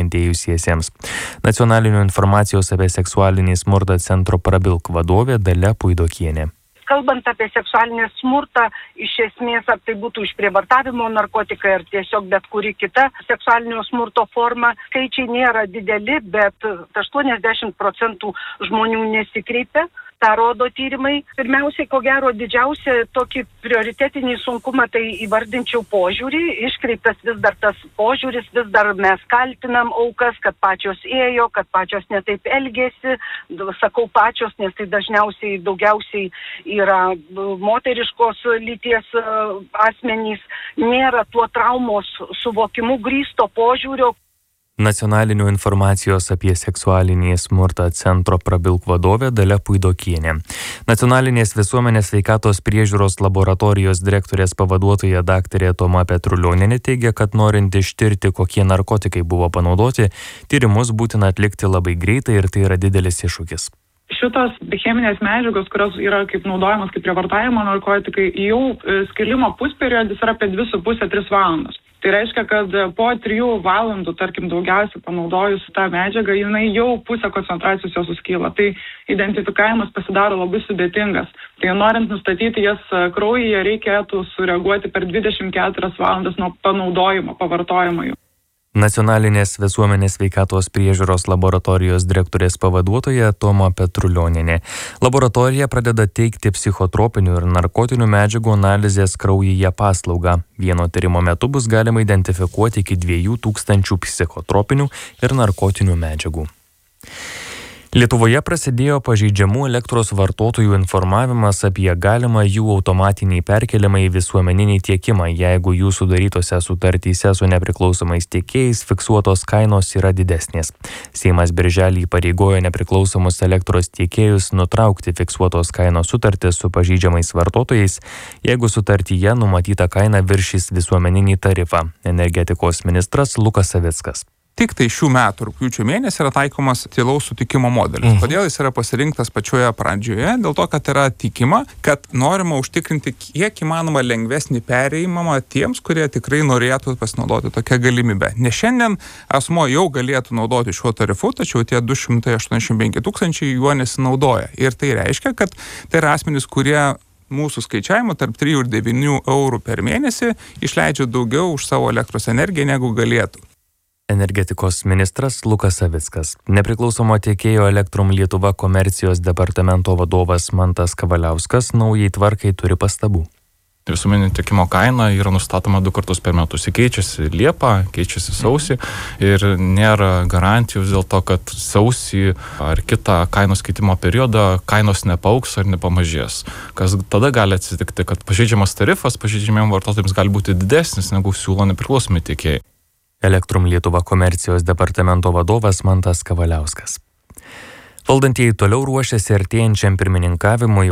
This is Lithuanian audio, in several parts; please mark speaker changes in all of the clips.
Speaker 1: nukentėjusiesiems. Nacionalinio informacijos apie seksualinį smurtą centro Prabilk vadovė Dalia Puidokienė.
Speaker 2: Kalbant apie seksualinį smurtą, iš esmės, ar tai būtų išprievartavimo narkotikai ar tiesiog bet kuri kita seksualinio smurto forma, skaičiai nėra dideli, bet 80% žmonių nesikreipia. tą rodo tyrimai. Pirmiausiai, ko gero, didžiausia tokį prioritetinį sunkumą tai įvardinčiau požiūrį. Iškreiptas vis dar tas požiūris, vis dar mes kaltinam aukas, kad pačios ėjo, kad pačios netaip elgėsi. Sakau pačios, nes tai daugiausiai yra moteriškos lyties asmenys. Nėra tuo traumos suvokimu grįsto požiūrio.
Speaker 1: Nacionalinio informacijos apie seksualinį smurtą centro Prabilk vadovė Dalia Puidokienė. Nacionalinės visuomenės sveikatos priežiūros laboratorijos direktorės pavaduotoja daktarė Toma Petrulionienė teigia, kad norint ištirti, kokie narkotikai buvo panaudoti, tyrimus būtina atlikti labai greitai ir tai yra didelis iššūkis.
Speaker 3: Šitos cheminės medžiagos, kurios yra kaip naudojamos kaip prievartavimo narkotikai, jau skilimo pusperiodis yra apie 2,5-3 valandas. Tai reiškia, kad po 3 valandų, tarkim, daugiausiai panaudojus tą medžiagą, jinai jau pusę koncentracijos jos suskyla. Tai identifikavimas pasidaro labai sudėtingas. Tai norint nustatyti jas kraujyje, reikėtų sureaguoti per 24 valandas nuo panaudojimo, pavartojimo jų.
Speaker 1: Nacionalinės visuomenės sveikatos priežiūros laboratorijos direktorės pavaduotoja Toma Petrulionienė. Laboratorija pradeda teikti psichotropinių ir narkotinių medžiagų analizės kraujyje paslaugą. Vieno tyrimo metu bus galima identifikuoti iki 2000 psichotropinių ir narkotinių medžiagų. Lietuvoje prasidėjo pažeidžiamų elektros vartotojų informavimas apie galimą jų automatinį perkėlimą į visuomeninį tiekimą, jeigu jų sudarytose sutartyse su nepriklausomais tiekėjais fiksuotos kainos yra didesnės. Seimas birželį įpareigojo nepriklausomus elektros tiekėjus nutraukti fiksuotos kainos sutartis su pažeidžiamais vartotojais, jeigu sutartyje numatyta kaina viršys visuomeninį tarifą. Energetikos ministras Lukas Savickas.
Speaker 4: Tik tai šių metų rugpjūčio mėnesį yra taikomas tylaus sutikimo modelis. Kodėl jis yra pasirinktas pačioje pradžioje? Dėl to, kad yra tikima, kad norima užtikrinti kiek įmanoma lengvesnį perėjimą tiems, kurie tikrai norėtų pasinaudoti tokią galimybę. Nes šiandien asmo jau galėtų naudoti šiuo tarifu, tačiau tie 285 000 juo nesinaudoja. Ir tai reiškia, kad tai yra asmenys, kurie mūsų skaičiavimo tarp 3 ir 9 eurų per mėnesį išleidžia daugiau už savo elektros energiją, negu galėtų.
Speaker 1: Energetikos ministras Lukas Savickas. Nepriklausomo tiekėjo Elektrum Lietuva komercijos departamento vadovas Mantas Kavaliauskas naujai tvarkai turi pastabų.
Speaker 5: Visuomeninio tiekimo kaina yra nustatoma 2 kartus per metus. Keičiasi Liepą, keičiasi sausį ir nėra garantijos dėl to, kad sausį ar kitą kainos keitimo periodą kainos nepaaugs ar nepamažės. Kas tada gali atsitikti, kad pažeidžiamas tarifas pažeidžiamiem vartotojams gali būti didesnis negu siūlo nepriklausomi tiekėjai.
Speaker 1: Elektrum Lietuva komercijos departamento vadovas Mantas Kavaliauskas. Valdantieji toliau ruošiasi artėjančiam pirmininkavimui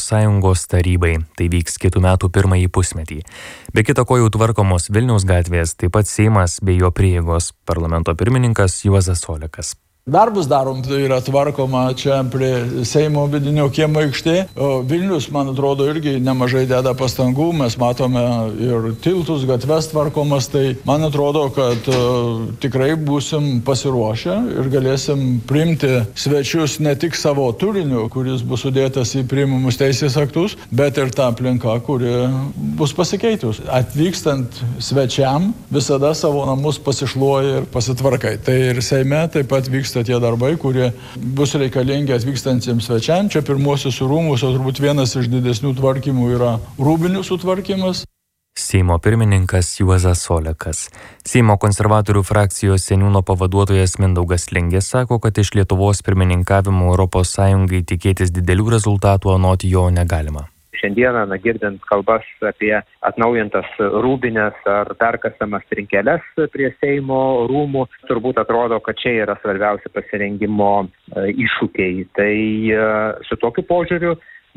Speaker 1: ES tarybai. Tai vyks kitų metų pirmąjį pusmetį. Be kita ko jau tvarkomos Vilniaus gatvės, taip pat Seimas bei jo prieigos. Parlamento pirmininkas Juozas Olekas.
Speaker 6: Darbus darom, tai yra tvarkoma čia prie Seimo vidinio kiemo aikštė. Vilnius, man atrodo, irgi nemažai deda pastangų. Mes matome ir tiltus, gatves tvarkomas. Tai man atrodo, kad tikrai būsim pasiruošę ir galėsim priimti svečius ne tik savo turiniu, kuris bus sudėtas į priimamus teisės aktus, bet ir tą aplinką, kuri bus pasikeitus. Atvykstant svečiam, visada savo namus pasišluoja ir pasitvarkai. Tai ir Seime taip pat vyksta tie darbai, kurie bus reikalingi atvykstantiems svečiam. Čia pirmuosius rūmus, o turbūt vienas iš didesnių tvarkymų yra rūbinių sutvarkymas.
Speaker 1: Seimo pirmininkas Juozas Olekas. Seimo konservatorių frakcijos seniūno pavaduotojas Mindaugas Lingė sako, kad iš Lietuvos pirmininkavimo ES tikėtis didelių rezultatų anot jo negalima.
Speaker 7: Šiandieną, girdint kalbas apie atnaujintas rūbinės ar perkasamas trinkeles prie Seimo rūmų, turbūt atrodo, kad čia yra svarbiausia pasirengimo iššūkiai. Tai su tokiu požiūriu,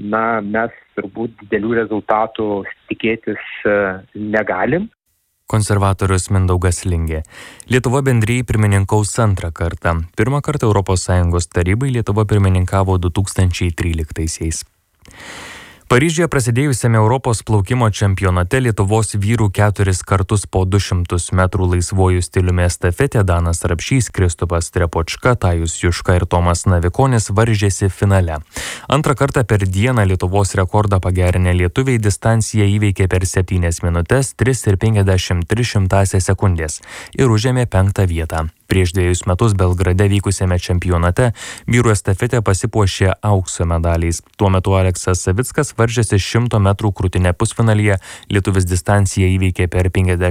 Speaker 7: mes turbūt didelių rezultatų tikėtis negalim.
Speaker 1: Konservatorius Mindaugas Lingė. Lietuva bendrijai pirmininkaus antrą kartą. Pirmą kartą ES tarybai Lietuva pirmininkavo 2013-aisiais. Paryžiuje prasidėjusiame Europos plaukimo čempionate Lietuvos vyrų 4 kartus po 200 metrų laisvuoju stiliumi estafetė Danas Rapšys, Kristupas Trepočka, Tajus Juška ir Tomas Navikonis varžėsi finale. Antrą kartą per dieną Lietuvos rekordą pagerinę lietuviai distanciją įveikė per 7 minutes 3,53 sekundės ir užėmė 5. vietą. Prieš 2 metus Belgrade vykusiame čempionate vyrų estafetė pasipuošė aukso medaliais. Tuo metu Aleksas Savickas varžėsi 100 metrų krūtine pusfinalyje, lietuvis distanciją įveikė per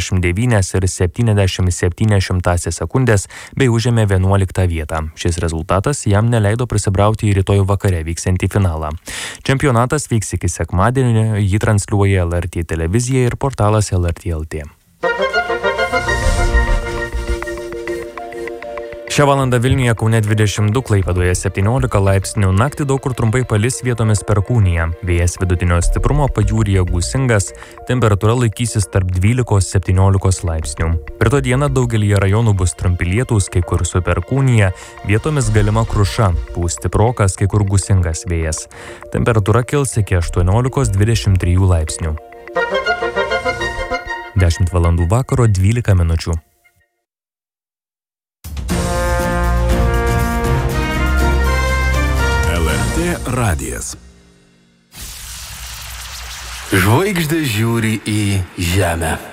Speaker 1: 59,77 sekundės bei užėmė 11. vietą. Šis rezultatas jam neleido prisibrauti į rytoj vakare vyksiantį finalą. Čempionatas vyks iki sekmadienio, jį transliuoja LRT televizija ir portalas LRT LT. Šią valandą Vilniuje, Kaune 22, Klaipėdoje 17 laipsnių, naktį daug kur trumpai palis, vietomis perkūnija. Vėjas vidutinio stiprumo, pajūryje gūsingas, temperatūra laikysis tarp 12-17 laipsnių. Rytoj dieną daugelyje rajonų bus trumpi lietūs, kai kur su perkūnija, vietomis galima kruša, pūs stiprokas, kai kur gūsingas vėjas. Temperatūra kils iki 18-23 laipsnių. 10 valandų vakaro 12 minučių.
Speaker 8: Radijas. Žvaigždės žiūri į žemę.